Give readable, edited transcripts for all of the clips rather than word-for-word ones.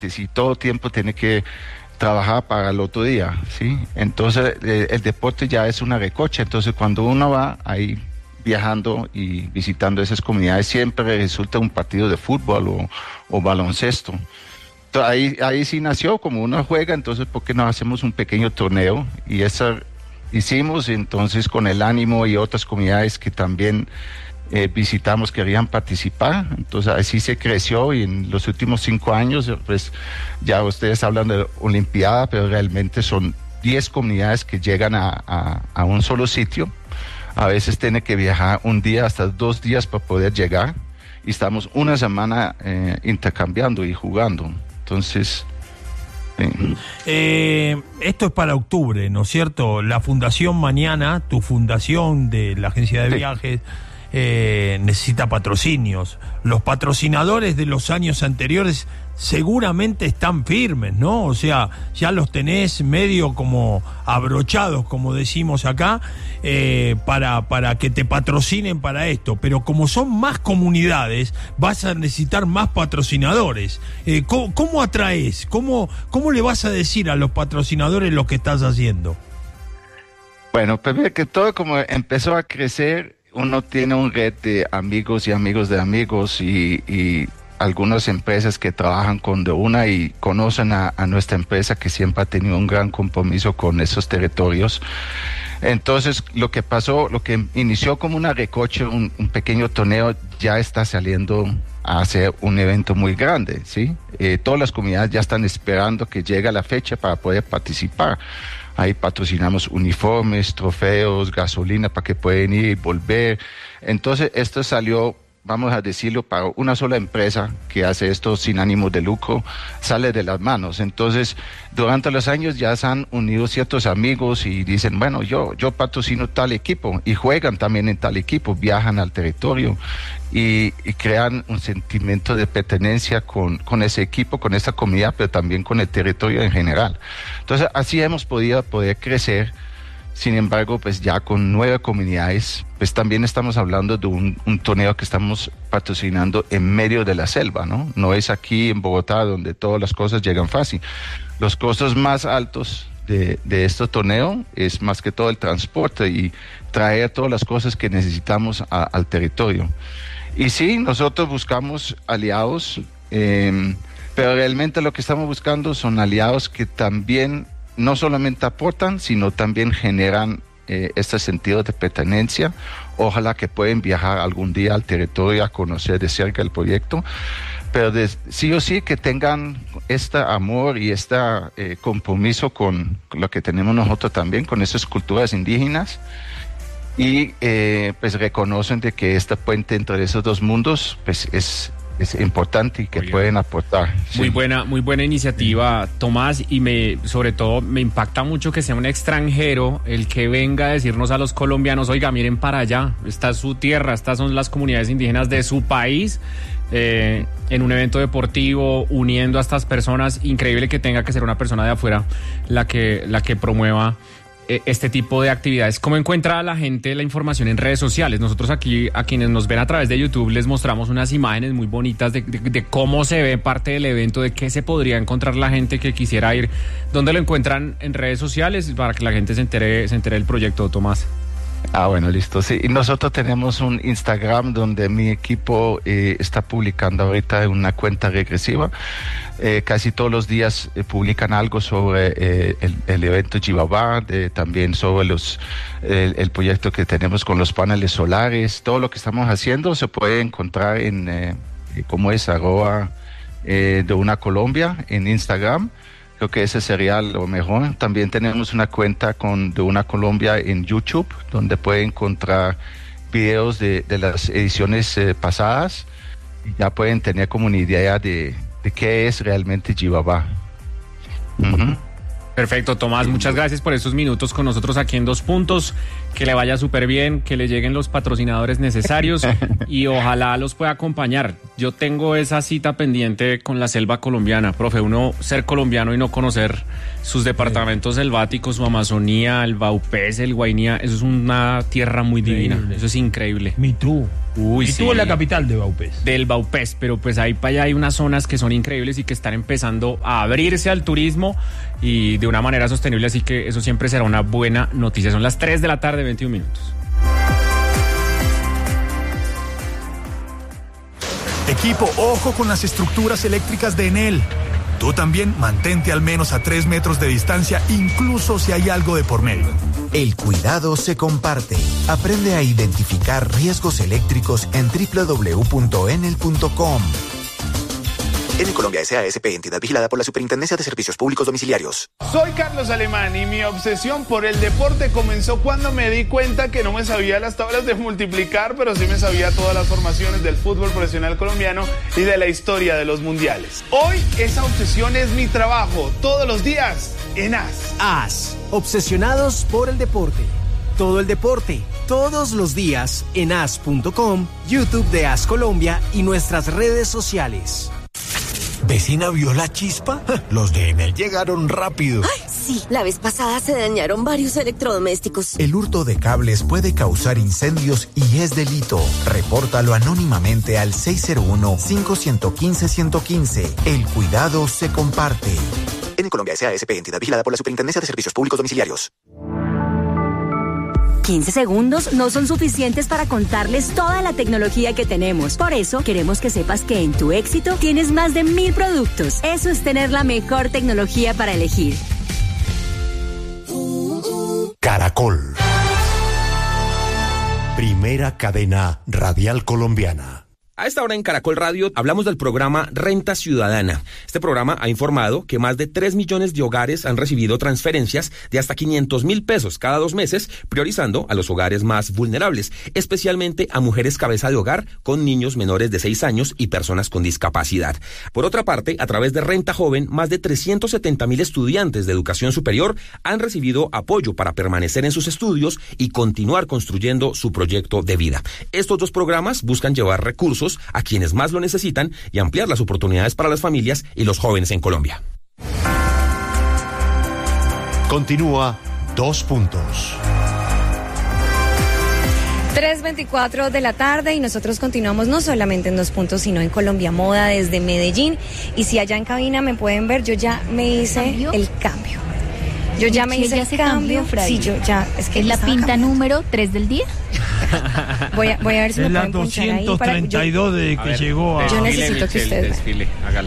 y todo tiempo tiene que trabajar para el otro día, ¿sí? Entonces el deporte ya es una recocha, entonces cuando uno va ahí viajando y visitando esas comunidades siempre resulta un partido de fútbol o baloncesto. Entonces, ahí sí nació, como uno juega, entonces ¿por qué no hacemos un pequeño torneo? Y eso hicimos, entonces con el ánimo y otras comunidades que también visitamos querían participar, entonces así se creció y en los últimos 5 años, pues ya ustedes hablan de Olimpiada, pero realmente son 10 comunidades que llegan a un solo sitio, a veces tiene que viajar un día hasta 2 días para poder llegar y estamos una semana intercambiando y jugando, entonces... esto es para octubre, ¿no es cierto? La fundación mañana, tu fundación de la agencia de viajes, necesita patrocinios. Los patrocinadores de los años anteriores seguramente están firmes, ¿no? O sea, ya los tenés medio como abrochados, como decimos acá, para que te patrocinen para esto. Pero como son más comunidades, vas a necesitar más patrocinadores. ¿Cómo atraes? ¿Cómo le vas a decir a los patrocinadores lo que estás haciendo? Bueno, primero que todo, como empezó a crecer, uno tiene un red de amigos y amigos de amigos y algunas empresas que trabajan con de una y conocen a nuestra empresa que siempre ha tenido un gran compromiso con esos territorios. Entonces, lo que pasó, lo que inició como una recocha, un pequeño torneo, ya está saliendo a ser un evento muy grande, ¿sí? Todas las comunidades ya están esperando que llegue la fecha para poder participar. Ahí patrocinamos uniformes, trofeos, gasolina para que puedan ir y volver. Entonces, esto salió, vamos a decirlo, para una sola empresa que hace esto sin ánimo de lucro, sale de las manos. Entonces, durante los años ya se han unido ciertos amigos y dicen, bueno, yo patrocino tal equipo y juegan también en tal equipo, viajan al territorio y crean un sentimiento de pertenencia con ese equipo, con esa comunidad, pero también con el territorio en general. Entonces, así hemos podido poder crecer. Sin embargo, pues ya con 9 comunidades, pues también estamos hablando de un torneo que estamos patrocinando en medio de la selva, ¿no? No es aquí en Bogotá donde todas las cosas llegan fácil. Los costos más altos de este torneo es más que todo el transporte y traer todas las cosas que necesitamos al territorio. Y sí, nosotros buscamos aliados, pero realmente lo que estamos buscando son aliados que también no solamente aportan, sino también generan este sentido de pertenencia. Ojalá que puedan viajar algún día al territorio a conocer de cerca el proyecto, pero sí o sí que tengan este amor y este compromiso con lo que tenemos nosotros también, con esas culturas indígenas, y pues reconocen de que este puente entre esos dos mundos pues es importante y que pueden aportar. Muy buena iniciativa, Tomás, y sobre todo me impacta mucho que sea un extranjero el que venga a decirnos a los colombianos, oiga, miren para allá, esta es su tierra, estas son las comunidades indígenas de su país, en un evento deportivo, uniendo a estas personas. Increíble que tenga que ser una persona de afuera la que promueva este tipo de actividades. ¿Cómo encuentra la gente la información en redes sociales? Nosotros aquí, a quienes nos ven a través de YouTube, les mostramos unas imágenes muy bonitas de cómo se ve parte del evento, de qué se podría encontrar la gente que quisiera ir. ¿Dónde lo encuentran en redes sociales para que la gente se entere del proyecto, Tomás? Bueno, listo. Sí, y nosotros tenemos un Instagram donde mi equipo está publicando ahorita una cuenta regresiva. Casi todos los días publican algo sobre el evento Jibabá, también sobre el proyecto que tenemos con los paneles solares. Todo lo que estamos haciendo se puede encontrar en como es @ de una Colombia en Instagram. Creo que ese sería lo mejor. También tenemos una cuenta de una Colombia en YouTube, donde puede encontrar videos de las ediciones pasadas y ya pueden tener como una idea de qué es realmente Jibabá. Uh-huh. Perfecto, Tomás, muchas gracias por estos minutos con nosotros aquí en Dos Puntos. Que le vaya súper bien, que le lleguen los patrocinadores necesarios y ojalá los pueda acompañar. Yo tengo esa cita pendiente con la selva colombiana, profe. Uno ser colombiano y no conocer sus departamentos selváticos, su Amazonía, el Vaupés, el Guainía, eso es una tierra muy divina. Eso es increíble. Mitú. Uy, Mitú es la capital de Vaupés. Del Vaupés, pero pues ahí para allá hay unas zonas que son increíbles y que están empezando a abrirse al turismo y de una manera sostenible, así que eso siempre será una buena noticia. Son las 3 de la tarde, 21 minutos. Equipo, ojo con las estructuras eléctricas de Enel. Tú también mantente al menos a 3 metros de distancia, incluso si hay algo de por medio. El cuidado se comparte. Aprende a identificar riesgos eléctricos en www.enel.com. Enel Colombia S.A. S.P. entidad vigilada por la Superintendencia de Servicios Públicos Domiciliarios. Soy Carlos Alemán y mi obsesión por el deporte comenzó cuando me di cuenta que no me sabía las tablas de multiplicar, pero sí me sabía todas las formaciones del fútbol profesional colombiano y de la historia de los mundiales. Hoy esa obsesión es mi trabajo, todos los días en AS. AS, obsesionados por el deporte. Todo el deporte, todos los días en as.com, YouTube de AS Colombia y nuestras redes sociales. ¿Vecina vio la chispa? Los de Enel llegaron rápido. Ay, sí, la vez pasada se dañaron varios electrodomésticos. El hurto de cables puede causar incendios y es delito. Repórtalo anónimamente al 601-515-115. El cuidado se comparte. Enel Colombia S.A. S.P. entidad vigilada por la Superintendencia de Servicios Públicos Domiciliarios. 15 segundos no son suficientes para contarles toda la tecnología que tenemos. Por eso, queremos que sepas que en Tu Éxito tienes más de 1000 productos. Eso es tener la mejor tecnología para elegir. Caracol. Primera cadena radial colombiana. A esta hora en Caracol Radio hablamos del programa Renta Ciudadana. Este programa ha informado que más de 3 millones de hogares han recibido transferencias de hasta 500.000 pesos cada 2 meses, priorizando a los hogares más vulnerables, especialmente a mujeres cabeza de hogar con niños menores de 6 años y personas con discapacidad. Por otra parte, a través de Renta Joven, más de 370.000 estudiantes de educación superior han recibido apoyo para permanecer en sus estudios y continuar construyendo su proyecto de vida. Estos 2 programas buscan llevar recursos a quienes más lo necesitan y ampliar las oportunidades para las familias y los jóvenes en Colombia. Continúa 2 puntos. 3:24 de la tarde y nosotros continuamos no solamente en 2 puntos, sino en Colombia Moda desde Medellín. Y si allá en cabina me pueden ver, yo ya me hice el cambio. Yo ya me hice el cambio. Sí, yo ya. Es que es la pinta cambiando. Número 3 del día. Voy a ver si me pueden punchar ahí. Es la 232 de que llegó a... Yo necesito que ustedes... Desfile, hágale.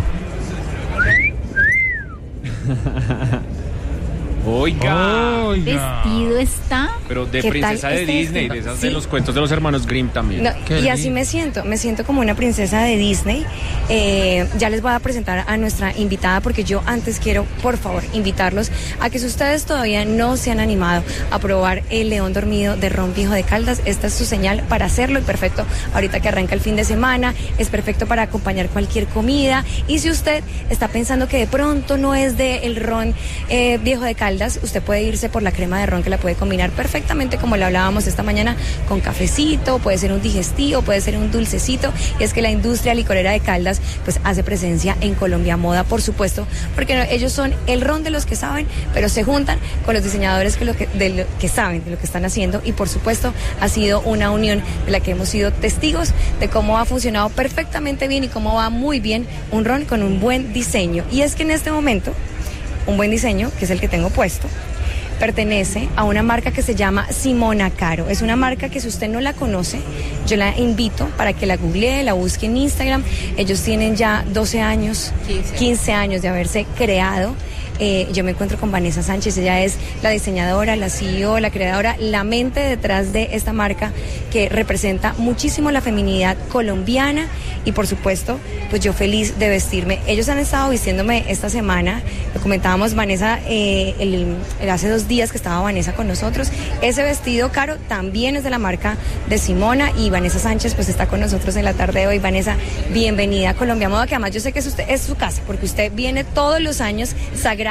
Oiga. Vestido está. Pero de princesa de Disney, de esas de los cuentos de los hermanos Grimm también. No, y así me siento como una princesa de Disney. Ya les voy a presentar a nuestra invitada porque yo antes quiero, por favor, invitarlos a que si ustedes todavía no se han animado a probar el León Dormido de Ron Viejo de Caldas, esta es su señal para hacerlo y perfecto ahorita que arranca el fin de semana, es perfecto para acompañar cualquier comida. Y si usted está pensando que de pronto no es del ron Viejo de Caldas, usted puede irse por la crema de ron que la puede combinar perfectamente, como lo hablábamos esta mañana, con cafecito, puede ser un digestivo, puede ser un dulcecito. Y es que la industria licorera de Caldas pues hace presencia en Colombia Moda, por supuesto, porque ellos son el ron de los que saben, pero se juntan con los diseñadores de lo que saben, de lo que están haciendo. Y por supuesto ha sido una unión de la que hemos sido testigos de cómo ha funcionado perfectamente bien y cómo va muy bien un ron con un buen diseño. Y es que en este momento un buen diseño, que es el que tengo puesto, pertenece a una marca que se llama Simona Caro. Es una marca que si usted no la conoce, yo la invito para que la googlee, la busque en Instagram. Ellos tienen ya 12 años, 15 años de haberse creado. Yo me encuentro con Vanessa Sánchez, ella es la diseñadora, la CEO, la creadora, la mente detrás de esta marca que representa muchísimo la feminidad colombiana y por supuesto, pues yo feliz de vestirme. Ellos han estado vistiéndome esta semana, lo comentábamos Vanessa, hace 2 días que estaba Vanessa con nosotros. Ese vestido caro también es de la marca de Simona y Vanessa Sánchez pues está con nosotros en la tarde de hoy. Vanessa, bienvenida a Colombia Moda, que además yo sé que es su casa, porque usted viene todos los años sagrada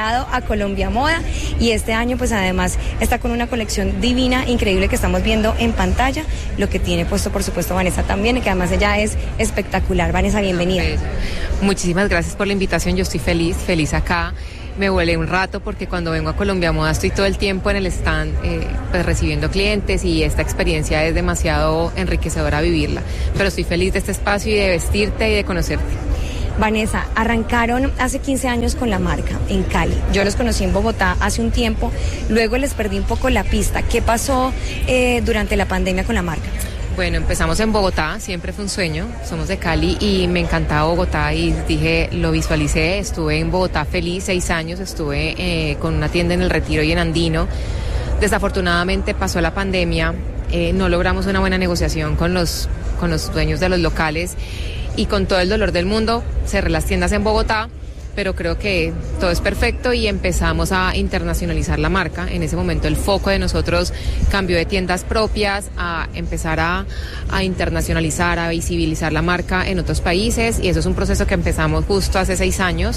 integrado a Colombia Moda y este año pues además está con una colección divina, increíble que estamos viendo en pantalla, lo que tiene puesto por supuesto Vanessa también y que además ella es espectacular. Vanessa, bienvenida. Muchísimas gracias por la invitación, yo estoy feliz acá. Me volé un rato porque cuando vengo a Colombia Moda estoy todo el tiempo en el stand pues recibiendo clientes y esta experiencia es demasiado enriquecedora vivirla. Pero estoy feliz de este espacio y de vestirte y de conocerte. Vanessa, arrancaron hace 15 años con la marca en Cali. Yo los conocí en Bogotá hace un tiempo, luego les perdí un poco la pista. ¿Qué pasó durante la pandemia con la marca? Bueno, empezamos en Bogotá, siempre fue un sueño, somos de Cali y me encantaba Bogotá y dije, lo visualicé, estuve en Bogotá feliz, 6 años, estuve con una tienda en El Retiro y en Andino. Desafortunadamente pasó la pandemia, no logramos una buena negociación con los dueños de los locales y con todo el dolor del mundo cerré las tiendas en Bogotá. Pero creo que todo es perfecto y empezamos a internacionalizar la marca. En ese momento el foco de nosotros cambió de tiendas propias a empezar a internacionalizar, a visibilizar la marca en otros países y eso es un proceso que empezamos justo hace 6 años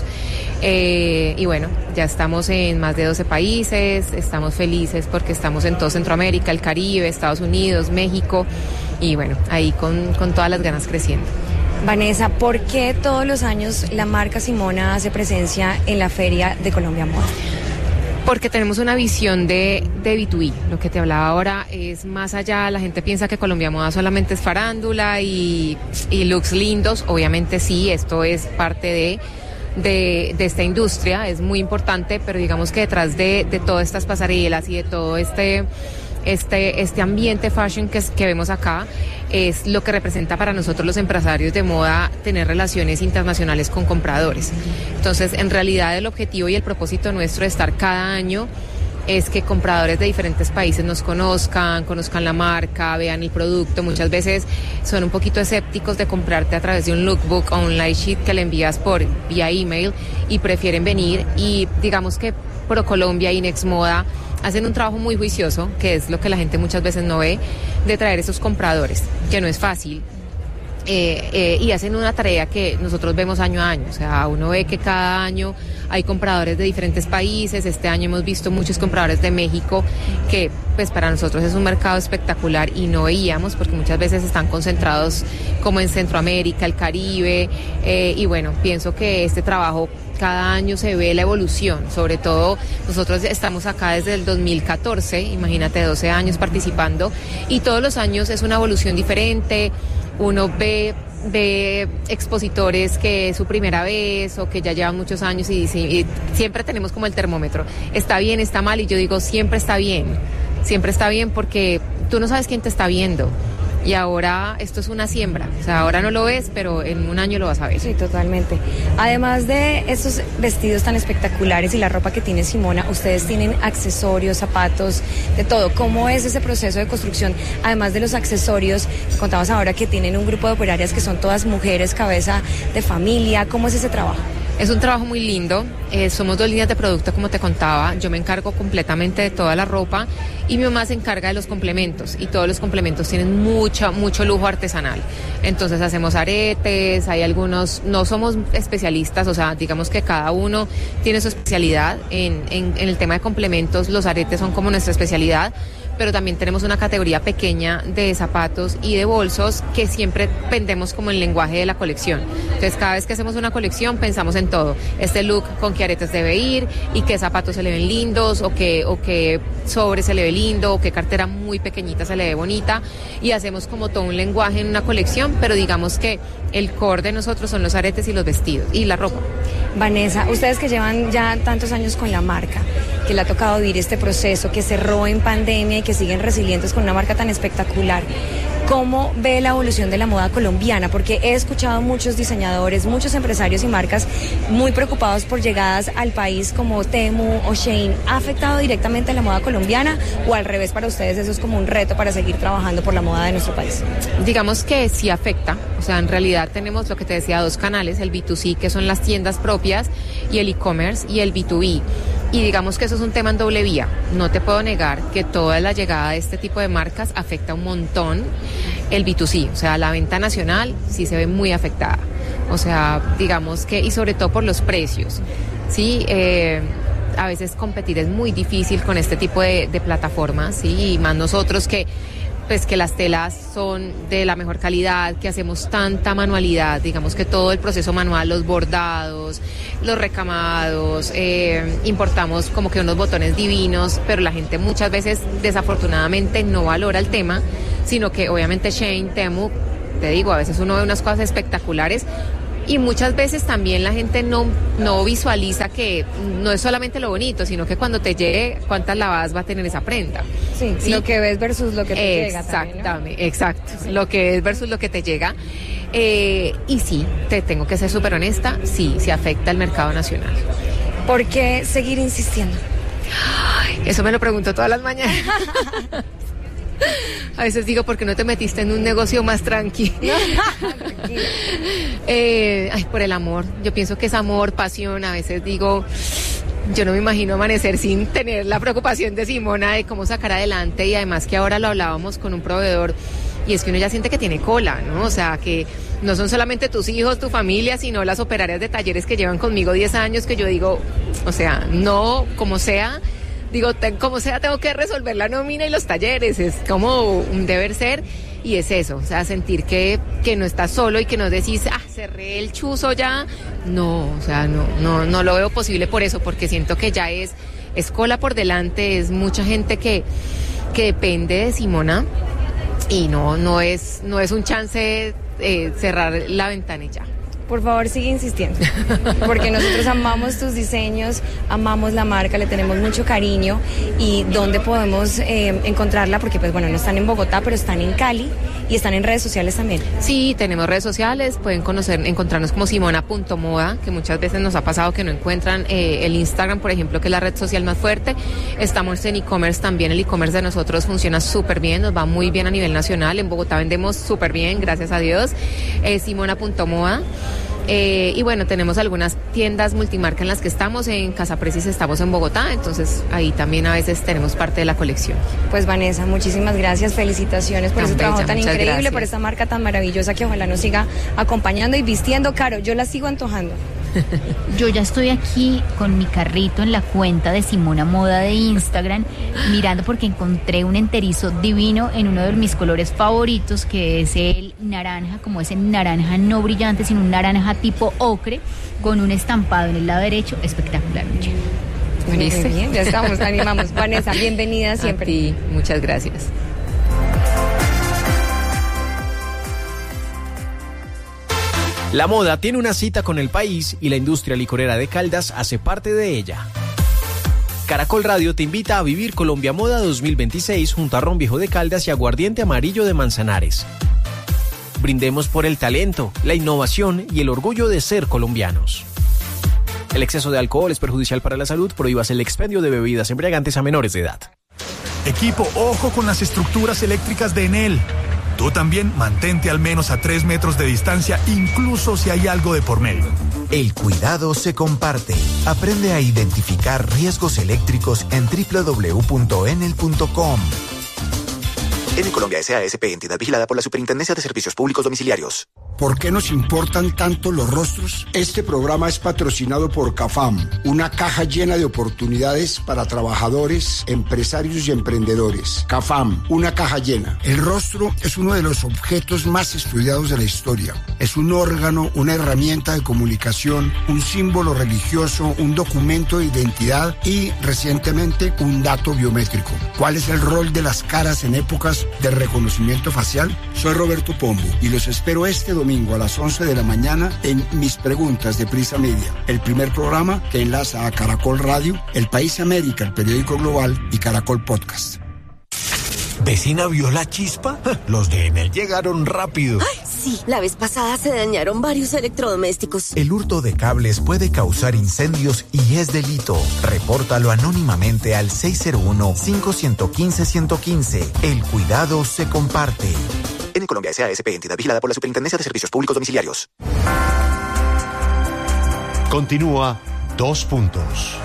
y bueno, ya estamos en más de 12 países, estamos felices porque estamos en todo Centroamérica, el Caribe, Estados Unidos, México y bueno, ahí con todas las ganas creciendo. Vanessa, ¿por qué todos los años la marca Simona hace presencia en la Feria de Colombia Moda? Porque tenemos una visión de B2B, lo que te hablaba ahora es más allá, la gente piensa que Colombia Moda solamente es farándula y looks lindos, obviamente sí, esto es parte de esta industria, es muy importante, pero digamos que detrás de todas estas pasarelas y de todo este ambiente fashion que vemos acá es lo que representa para nosotros los empresarios de moda tener relaciones internacionales con compradores. Entonces, en realidad el objetivo y el propósito nuestro de estar cada año es que compradores de diferentes países nos conozcan la marca, vean el producto. Muchas veces son un poquito escépticos de comprarte a través de un lookbook o un light sheet que le envías vía email y prefieren venir y digamos que ProColombia y Next Moda hacen un trabajo muy juicioso, que es lo que la gente muchas veces no ve, de traer esos compradores, que no es fácil, y hacen una tarea que nosotros vemos año a año, o sea, uno ve que cada año hay compradores de diferentes países, este año hemos visto muchos compradores de México, que pues para nosotros es un mercado espectacular y no veíamos, porque muchas veces están concentrados como en Centroamérica, el Caribe, y bueno, pienso que este trabajo cada año se ve la evolución, sobre todo nosotros estamos acá desde el 2014, imagínate 12 años participando y todos los años es una evolución diferente, uno ve expositores que es su primera vez o que ya llevan muchos años y siempre tenemos como el termómetro, está bien, está mal y yo digo siempre está bien porque tú no sabes quién te está viendo. Y ahora esto es una siembra, o sea, ahora no lo ves, pero en un año lo vas a ver. Sí, totalmente. Además de estos vestidos tan espectaculares y la ropa que tiene Simona, ustedes tienen accesorios, zapatos, de todo. ¿Cómo es ese proceso de construcción? Además de los accesorios, contamos ahora que tienen un grupo de operarias que son todas mujeres, cabeza de familia. ¿Cómo es ese trabajo? Es un trabajo muy lindo, somos 2 líneas de producto como te contaba, yo me encargo completamente de toda la ropa y mi mamá se encarga de los complementos y todos los complementos tienen mucho lujo artesanal, entonces hacemos aretes, hay algunos, no somos especialistas, o sea, digamos que cada uno tiene su especialidad, en el tema de complementos los aretes son como nuestra especialidad, pero también tenemos una categoría pequeña de zapatos y de bolsos que siempre vendemos como el lenguaje de la colección. Entonces, cada vez que hacemos una colección pensamos en todo. Este look con qué aretes debe ir y qué zapatos se le ven lindos o qué sobre se le ve lindo o qué cartera muy pequeñita se le ve bonita y hacemos como todo un lenguaje en una colección, pero digamos que el core de nosotros son los aretes y los vestidos y la ropa. Vanessa, ustedes que llevan ya tantos años con la marca, que le ha tocado vivir este proceso, que cerró en pandemia y que siguen resilientes con una marca tan espectacular, ¿cómo ve la evolución de la moda colombiana? Porque he escuchado muchos diseñadores, muchos empresarios y marcas muy preocupados por llegadas al país como Temu o Shein. ¿Ha afectado directamente a la moda colombiana o al revés para ustedes eso es como un reto para seguir trabajando por la moda de nuestro país? Digamos que sí afecta, o sea, en realidad tenemos lo que te decía, 2 canales, el B2C que son las tiendas propias y el e-commerce y el B2B. Y digamos que eso es un tema en doble vía. No te puedo negar que toda la llegada de este tipo de marcas afecta un montón el B2C. O sea, la venta nacional sí se ve muy afectada. O sea, digamos que, y sobre todo por los precios. Sí, a veces competir es muy difícil con este tipo de plataformas, ¿sí? Y más nosotros que las telas son de la mejor calidad, que hacemos tanta manualidad, digamos que todo el proceso manual, los bordados, los recamados, importamos como que unos botones divinos, pero la gente muchas veces desafortunadamente no valora el tema, sino que obviamente Shein, Temu, te digo, a veces uno ve unas cosas espectaculares y muchas veces también la gente no visualiza que no es solamente lo bonito, sino que cuando te llegue, cuántas lavadas va a tener esa prenda. Sí, ¿sí? Lo que ves versus lo que te llega también, ¿no? Exactamente, exacto. Lo que es versus lo que te llega. Y sí, te tengo que ser súper honesta, sí, se afecta el mercado nacional. ¿Por qué seguir insistiendo? Ay, eso me lo pregunto todas las mañanas. A veces digo, ¿por qué no te metiste en un negocio más tranquilo? Por el amor. Yo pienso que es amor, pasión. A veces digo, yo no me imagino amanecer sin tener la preocupación de Simona de cómo sacar adelante, y además que ahora lo hablábamos con un proveedor y es que uno ya siente que tiene cola, ¿no? O sea, que no son solamente tus hijos, tu familia, sino las operarias de talleres que llevan conmigo 10 años, que yo digo, o sea, no, como sea, digo, como sea, tengo que resolver la nómina y los talleres, es como un deber ser, y es eso, o sea, sentir que no estás solo y que no decís, cerré el chuzo ya, no, o sea, no lo veo posible por eso, porque siento que ya es cola por delante, es mucha gente que depende de Simona, y no es un chance cerrar la ventana y ya. Por favor, sigue insistiendo, porque nosotros amamos tus diseños, amamos la marca, le tenemos mucho cariño. ¿Y dónde podemos encontrarla? Porque pues bueno, no están en Bogotá, pero están en Cali y están en redes sociales también. Sí, tenemos redes sociales, pueden encontrarnos como simona.moda, que muchas veces nos ha pasado que no encuentran el Instagram, por ejemplo, que es la red social más fuerte. Estamos en e-commerce también, el e-commerce de nosotros funciona súper bien, nos va muy bien a nivel nacional, en Bogotá vendemos súper bien, gracias a Dios, simona.moda. Y bueno, tenemos algunas tiendas multimarca en las que estamos, en Casa Precis estamos en Bogotá, entonces ahí también a veces tenemos parte de la colección. Pues Vanessa, muchísimas gracias, felicitaciones por ese trabajo tan increíble, gracias. Por esta marca tan maravillosa que ojalá nos siga acompañando y vistiendo. Caro, yo la sigo antojando. Yo ya estoy aquí con mi carrito en la cuenta de Simona Moda de Instagram, mirando porque encontré un enterizo divino en uno de mis colores favoritos, que es el naranja, como ese naranja no brillante, sino un naranja tipo ocre, con un estampado en el lado derecho espectacular. Muy bien, ya estamos, animamos. Vanessa, bienvenida siempre. A ti, muchas gracias. La moda tiene una cita con el país y la industria licorera de Caldas hace parte de ella. Caracol Radio te invita a vivir Colombia Moda 2026 junto a Ron Viejo de Caldas y Aguardiente Amarillo de Manzanares. Brindemos por el talento, la innovación y el orgullo de ser colombianos. El exceso de alcohol es perjudicial para la salud, prohíbas el expendio de bebidas embriagantes a menores de edad. Equipo, ojo con las estructuras eléctricas de Enel. Tú también mantente al menos a 3 metros de distancia, incluso si hay algo de por medio. El cuidado se comparte. Aprende a identificar riesgos eléctricos en www.enel.com. Enel Colombia S.A.S.P. entidad vigilada por la Superintendencia de Servicios Públicos Domiciliarios. ¿Por qué nos importan tanto los rostros? Este programa es patrocinado por CAFAM, una caja llena de oportunidades para trabajadores, empresarios y emprendedores. CAFAM, una caja llena. El rostro es uno de los objetos más estudiados de la historia. Es un órgano, una herramienta de comunicación, un símbolo religioso, un documento de identidad y, recientemente, un dato biométrico. ¿Cuál es el rol de las caras en épocas de reconocimiento facial? Soy Roberto Pombo y los espero este domingo a las 11 de la mañana en Mis Preguntas de Prisa Media, el primer programa que enlaza a Caracol Radio, El País América, el periódico global y Caracol Podcast. ¿Vecina vio la chispa? Los de Enel llegaron rápido. ¡Ay, sí! La vez pasada se dañaron varios electrodomésticos. El hurto de cables puede causar incendios y es delito. Repórtalo anónimamente al 601-515-115. El cuidado se comparte. En Colombia S.A.S.P. entidad vigilada por la Superintendencia de Servicios Públicos Domiciliarios. Continúa 2 puntos.